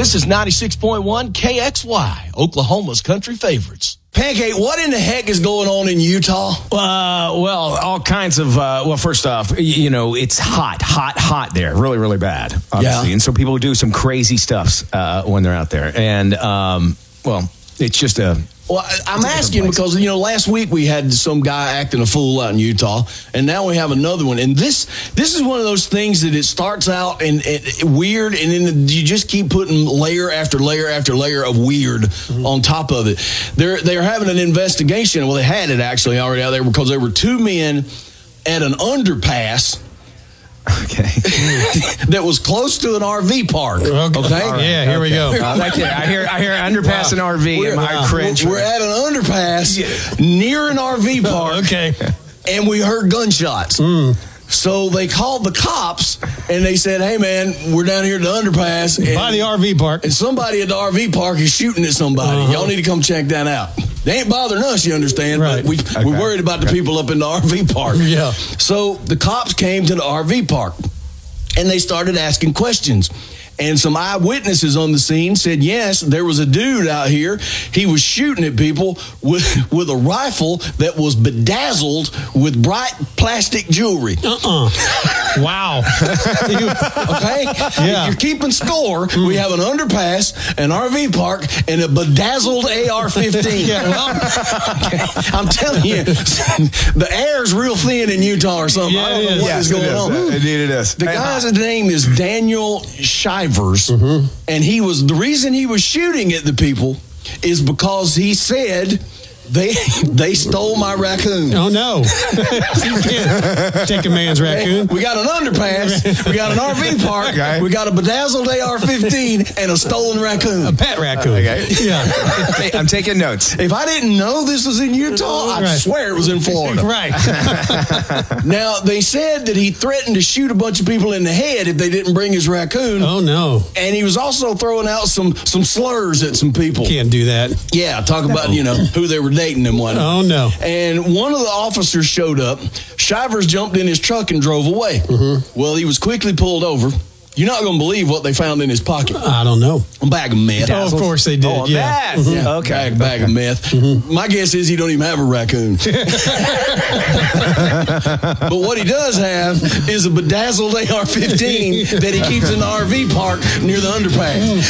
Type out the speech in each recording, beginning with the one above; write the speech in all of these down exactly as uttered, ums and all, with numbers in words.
This is ninety-six point one K X Y, Oklahoma's country favorites. Pancake, what in the heck is going on in Utah? Uh, well, all kinds of, uh, well, first off, you know, it's hot, hot, hot there. Really, really bad, obviously. Yeah. And so people do some crazy stuff uh, when they're out there. And, um, well, it's just a... Well, I- I'm asking because, you know, last week we had some guy acting a fool out in Utah, and now we have another one. And this this is one of those things that it starts out and, and weird, and then you just keep putting layer after layer after layer of weird mm-hmm. on top of it. They're they're having an investigation. Well, they had it actually already out there because there were two men at an underpass. Okay. That was close to an R V park. Okay. okay. Right. Yeah, here okay. we go. Uh, like I hear, I hear underpass wow. and R V. We're, I cringe. We're at an underpass yeah. near an R V park. Okay. And we heard gunshots. Mm. So they called the cops and they said, "Hey man, we're down here at the underpass and, by the R V park, and somebody at the R V park is shooting at somebody. Uh-huh. Y'all need to come check that out." They ain't bothering us, you understand, right. but we, okay. we're worried about the okay. people up in the R V park. Yeah. So the cops came to the R V park and they started asking questions. And some eyewitnesses on the scene said, yes, there was a dude out here. He was shooting at people with, with a rifle that was bedazzled with bright plastic jewelry. Uh-uh. Wow. Okay? Yeah. If you're keeping score, mm. we have an underpass, an R V park, and a bedazzled A R fifteen. Yeah, well, okay. I'm telling you, the air's real thin in Utah or something. Yeah, I don't know is. what yes, is going it is. on. Indeed it is. The guy's name is Daniel Shivers, mm-hmm. and he was the reason he was shooting at the people is because he said they they stole my raccoon. Oh no! You can't take a man's raccoon. We got an underpass, we got an R V park, okay. we got a bedazzled A R fifteen, and a stolen raccoon. A pet raccoon. Okay. Yeah. Hey, I'm taking notes. If I didn't know this was in Utah, I'd right. swear it was in Florida. Right. Now, they said that he threatened to shoot a bunch of people in the head if they didn't bring his raccoon. Oh no! And he was also throwing out some some slurs at some people. Can't do that. Yeah, talk about, you know, who they were dating and whatnot. Oh no! And one of the officers showed up. Shivers jumped in his truck and drove away. Mm-hmm. Well, he was quickly pulled over. You're not going to believe what they found in his pocket. I don't know. A bag of meth. Oh, of course they did. Oh, yeah. meth. Mm-hmm. Yeah, okay. Bag, bag of meth. Mm-hmm. My guess is he don't even have a raccoon. But what he does have is a bedazzled A R fifteen that he keeps in the R V park near the underpass.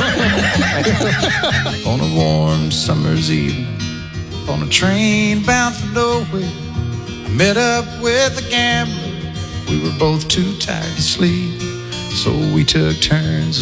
On a warm summer's evening, on a train bound for nowhere, I met up with a gambler. We were both too tired to sleep, so we took turns